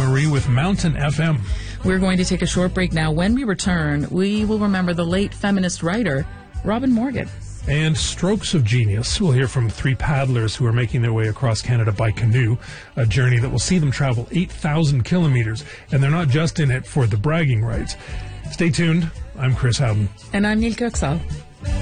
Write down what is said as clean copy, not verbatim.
Marie with Mountain FM. We're going to take a short break now. When we return, we will remember the late feminist writer, Robin Morgan. And strokes of genius. We'll hear from 3 paddlers who are making their way across Canada by canoe, a journey that will see them travel 8,000 kilometers, and they're not just in it for the bragging rights. Stay tuned. I'm Chris Howden. And I'm Neil Kirksall.